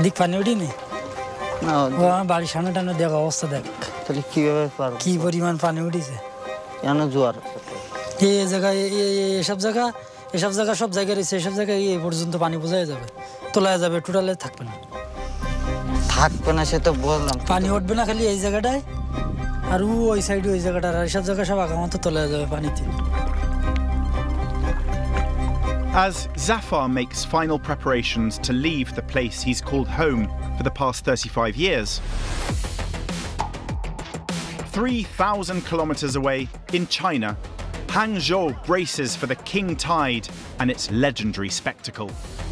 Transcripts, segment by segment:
এদিক পানি ওঠেনি বাড়ির সামনে টানো দেখা অবস্থা দেখ তাহলে কিভাবে পারবো কি পরিমাণ পানি উঠেছে কেন জোয়ার এই জায়গায় এসব জায়গা সব জায়গায় রয়েছে এসব জায়গায় এই পর্যন্ত পানি বোঝা যাবে তোলা যাবে টোটালে থাকবে না সে তো বললাম পানি উঠবে না খালি এই জায়গাটায় আর ওই সাইডে ওই জায়গাটা আর এসব জায়গা সব আগামতো তোলা যাবে পানিতে As Zafar makes final preparations to leave the place he's called home for the past 35 years, 3,000 kilometers away in China, Hangzhou braces for the King Tide and its legendary spectacle.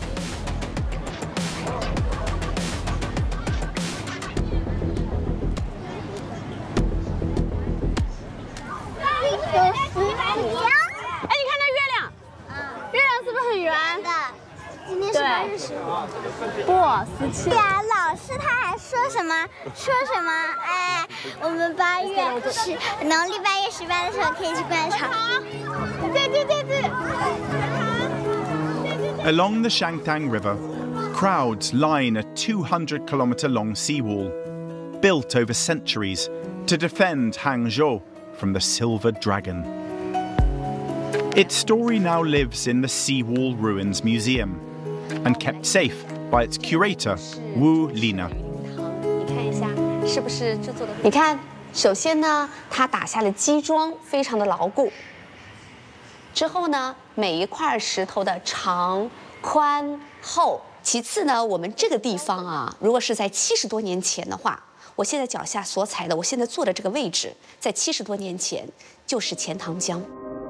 Along the Shangtang River, crowds line a 200-kilometer-long seawall, built over centuries to defend Hangzhou from the Silver Dragon. Its story now lives in the Seawall Ruins Museum and kept safe by its curator, Wu Lina. 你看，首先呢，它打下了基桩，非常的牢固。之后呢，每一块石头的长、宽、厚。其次呢，我们这个地方啊，如果是在70多年前的话，我现在脚下所踩的，我现在坐的这个位置，在70多年前就是钱塘江。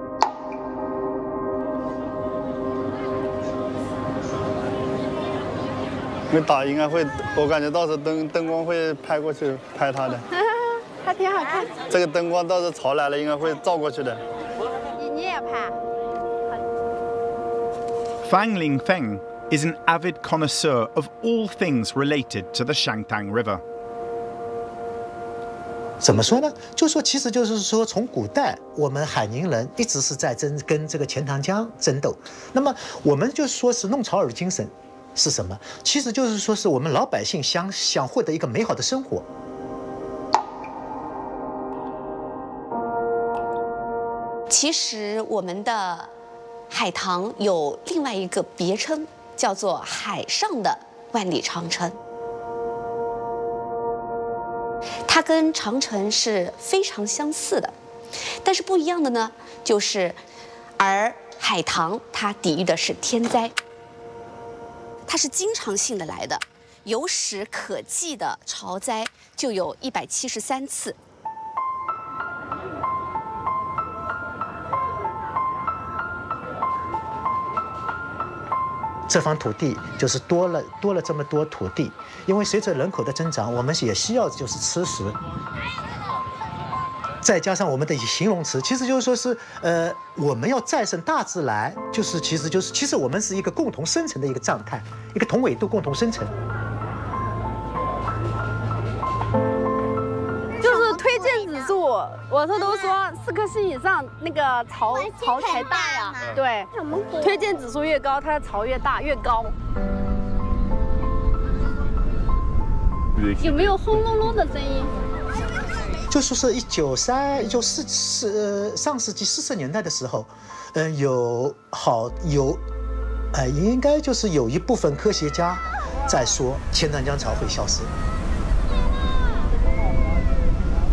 那打应该会，我感觉到时候灯光会拍过去拍它的， 还挺好看。 这个灯光到时候潮来了，应该会照过去的。 你也拍。 Fang Lingfeng is an avid connoisseur of all things related to the Shangtang River. 怎么说呢？其实就是说，从古代我们海宁人一直是在跟这个钱塘江争斗。那么我们就说是弄潮儿精神是什么？其实就是说是我们老百姓想获得一个美好的生活。 其实我们的海棠有另外一个别称，叫做海上的万里长城。它跟长城是非常相似的，但是不一样的呢，就是而海棠它抵御的是天灾，它是经常性的来的，有史可记的潮灾就有173次。 这方土地就是多了这么多土地，因为随着人口的增长，我们也需要就是吃食，再加上我们的形容词，其实就是说是我们要战胜大自然，其实我们是一个共同生存的一个状态，一个同纬度共同生存。 就是推荐指数，我都说4颗星以上，那个潮才大呀。对，推荐指数越高，它的潮越大越高。有没有轰隆隆的声音？ 就说是上世纪40年代的时候，应该就是有一部分科学家在说钱塘江潮会消失。